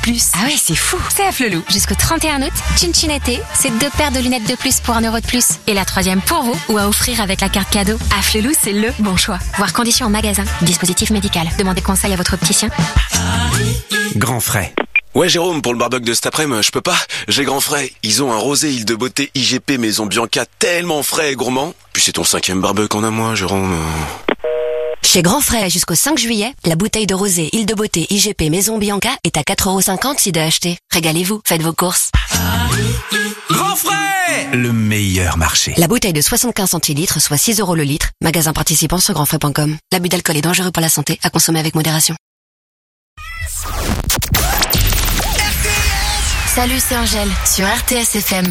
Ah ouais, c'est fou. C'est à Flelou. Jusqu'au 31 août, Chin Chin été, c'est 2 paires de lunettes de plus pour 1 € de plus. Et la 3e pour vous, ou à offrir avec la carte cadeau. À Flelou, c'est le bon choix. Voir conditions en magasin. Dispositif médical. Demandez conseil à votre opticien. Grand frais. Ouais Jérôme, pour le barbecue de cet après-midi, je peux pas. J'ai grand frais. Ils ont un rosé Île de Beauté IGP Maison Bianca tellement frais et gourmand. Puis c'est ton 5e barbecue en un mois, Jérôme. Chez Grand Frais, jusqu'au 5 juillet, la bouteille de rosé Île de Beauté IGP Maison Bianca est à 4,50 € si de acheter. Régalez-vous, faites vos courses. Grand frais, le meilleur marché. La bouteille de 75 centilitres, soit 6 € le litre. Magasin participant sur grandfrais.com. L'abus d'alcool est dangereux pour la santé, à consommer avec modération. Salut, c'est Angèle sur RTS FM.